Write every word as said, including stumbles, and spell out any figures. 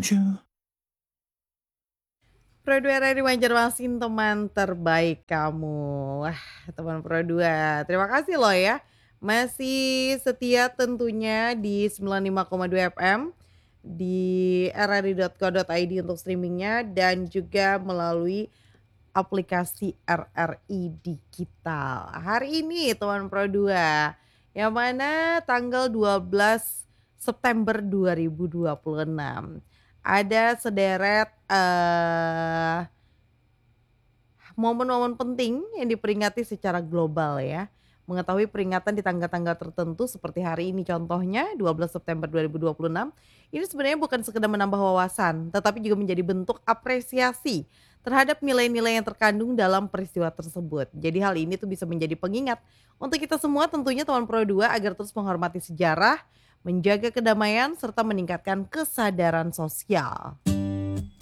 Bonjour. Pro dua R R I Banjarmasin, teman terbaik kamu. Wah, teman Pro dua, terima kasih loh ya, masih setia tentunya di sembilan puluh lima koma dua F M, di r r i dot co dot i d untuk streamingnya dan juga melalui aplikasi R R I Digital. Hari ini teman Pro dua, yang mana tanggal dua belas September dua ribu dua puluh enam, ada sederet, eee momen-momen penting yang diperingati secara global ya. Mengetahui peringatan di tanggal-tanggal tertentu seperti hari ini contohnya dua belas September dua ribu dua puluh enam, ini sebenarnya bukan sekedar menambah wawasan, tetapi juga menjadi bentuk apresiasi terhadap nilai-nilai yang terkandung dalam peristiwa tersebut. Jadi hal ini tuh bisa menjadi pengingat untuk kita semua tentunya teman Pro dua agar terus menghormati sejarah, menjaga kedamaian, serta meningkatkan kesadaran sosial.